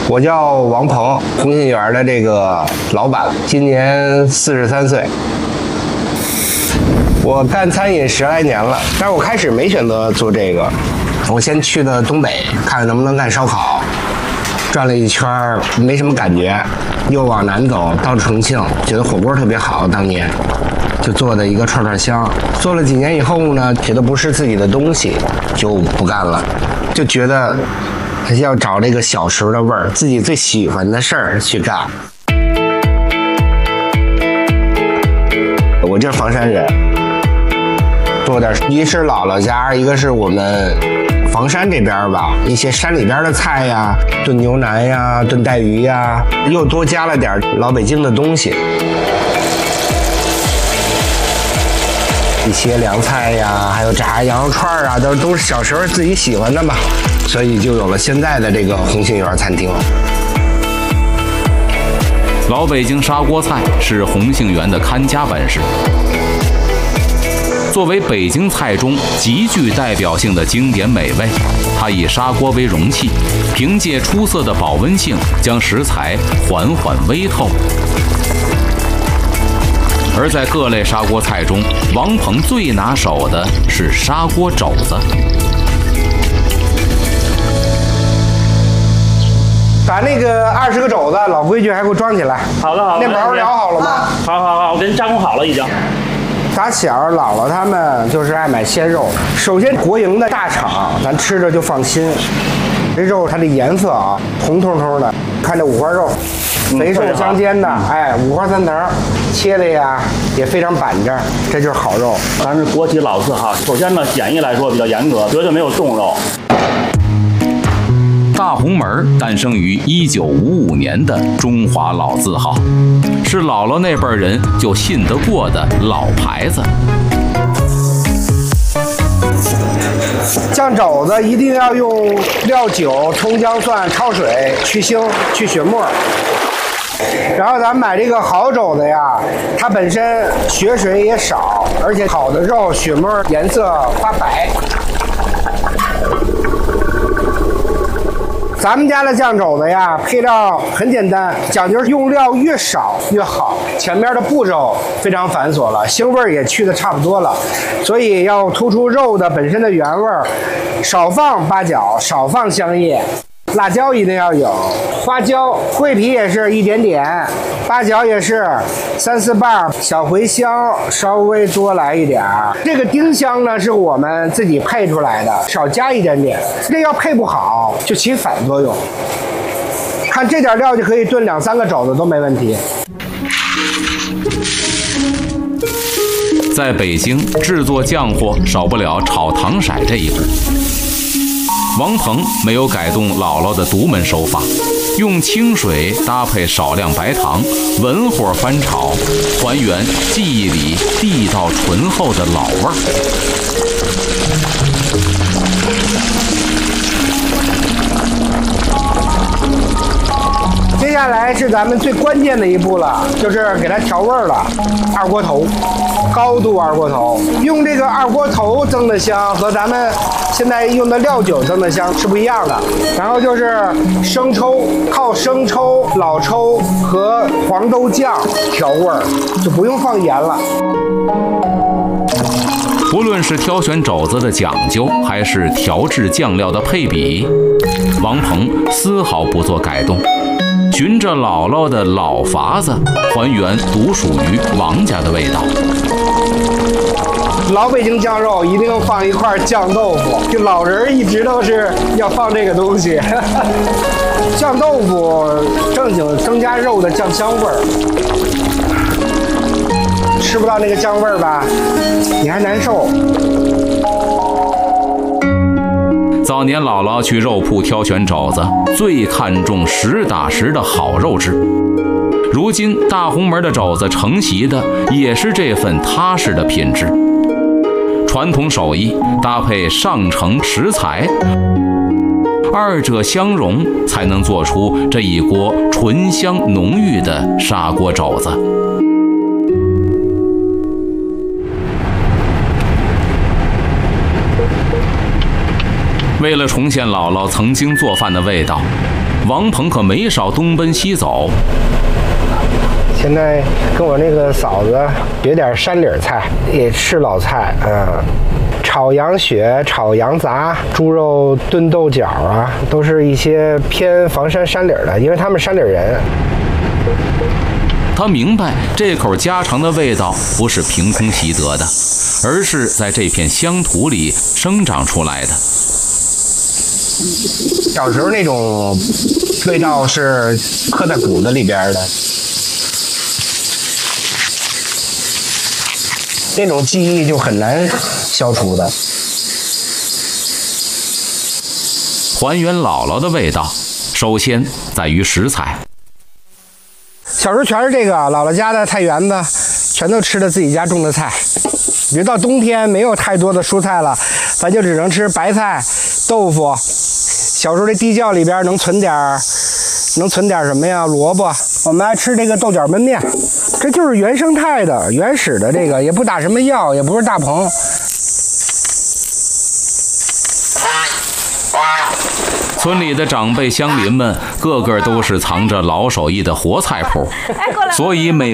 我叫王鹏，红杏园的这个老板，今年43岁。我干餐饮10来年了，但是我开始没选择做这个，我先去的东北，看看能不能干烧烤，转了一圈没什么感觉，又往南走到重庆，觉得火锅特别好，当年就做的一个串串香，做了几年以后呢，觉得不是自己的东西，就不干了，就觉得要找这个小时候的味儿，自己最喜欢的事儿去干。我就是房山人，做点一是姥姥家，一个是我们房山这边吧，一些山里边的菜呀，炖牛腩呀，炖带鱼呀，又多加了点老北京的东西，一些凉菜呀，还有炸羊肉串啊，都是小时候自己喜欢的嘛，所以就有了现在的这个红杏园餐厅。 老北京砂锅菜是红杏园的看家本事。作为北京菜中极具代表性的经典美味，它以砂锅为容器，凭借出色的保温性，将食材缓缓煨透。而在各类砂锅菜中，王鹏最拿手的是砂锅肘子。 把那个20个肘子，老规矩还给我装起来。 好的，好的。 面包聊好了吗？ 好，我给你加工好了已经。 打小姥姥他们就是爱买鲜肉，首先国营的大厂，咱吃着就放心。这肉它的颜色啊，红彤彤的，看这五花肉，肥瘦相间的，哎，五花3层，切的呀也非常板正，这就是好肉。 咱是国企老字号，首先呢，检疫来说比较严格，绝对没有冻肉。 大红门诞生于1955年的中华老字号，是姥姥那辈人就信得过的老牌子。 酱肘子一定要用料酒、葱姜蒜焯水去腥去血沫。然后咱们买这个好肘子呀，它本身血水也少，而且好的肉血沫颜色发白。咱们家的酱肘子呀，配料很简单，讲究用料越少越好。前面的步骤非常繁琐了，腥味也去的差不多了，所以要突出肉的本身的原味儿，少放八角，少放香叶。辣椒一定要有，花椒、桂皮也是一点点，八角也是3、4瓣，小茴香稍微多来一点儿。这个丁香呢是我们自己配出来的，少加一点点。这要配不好就起反作用。看这点料就可以炖2、3个肘子都没问题。 在北京制作酱货少不了炒糖色这一步。王鹏没有改动姥姥的独门手法，用清水搭配少量白糖，文火翻炒，还原记忆里地道醇厚的老味儿。 接下来是咱们最关键的一步了，就是给它调味儿了。二锅头，高度二锅头，用这个二锅头增的香和咱们现在用的料酒增的香是不一样的。然后就是生抽，靠生抽、老抽和黄豆酱调味儿，就不用放盐了。 不论是挑选肘子的讲究，还是调制酱料的配比，王鹏丝毫不做改动，循着姥姥的老法子，还原独属于王家的味道。 老北京酱肉一定放一块酱豆腐，就老人一直都是要放这个东西。酱豆腐正经增加肉的酱香味儿，吃不到那个酱味儿吧，你还难受。 早年姥姥去肉铺挑选肘子，最看重实打实的好肉质。如今大红门的肘子承袭的也是这份踏实的品质。传统手艺搭配上乘食材，二者相融，才能做出这一锅醇香浓郁的砂锅肘子。为了重现姥姥曾经做饭的味道， 王鹏可没少东奔西走。 现在跟我那个嫂子学点山里菜，也吃老菜，炒羊血、炒羊杂、猪肉炖豆角啊，都是一些偏房山山里的，因为他们山里人。 他明白这口家常的味道不是凭空习得的，而是在这片乡土里生长出来的。 小时候那种味道是刻在骨子里边的，那种记忆就很难消除的。 还原姥姥的味道，首先在于食材。 小时候全是这个姥姥家的菜园子，全都吃的自己家种的菜。比如到冬天没有太多的蔬菜了，咱就只能吃白菜、豆腐。小时候这地窖里边能存点什么呀？萝卜。我们爱吃这个豆角焖面，这就是原生态的、原始的，这个也不打什么药，也不是大棚。 村里的长辈乡邻们个个都是藏着老手艺的活菜谱，所以每